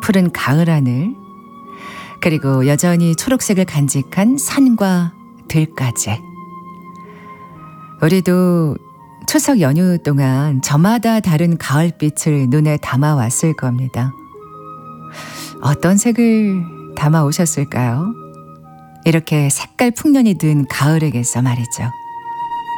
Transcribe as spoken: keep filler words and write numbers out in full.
푸른 가을 하늘, 그리고 여전히 초록색을 간직한 산과 들까지. 우리도 추석 연휴 동안 저마다 다른 가을빛을 눈에 담아왔을 겁니다. 어떤 색을 담아오셨을까요? 이렇게 색깔 풍년이 든 가을에게서 말이죠.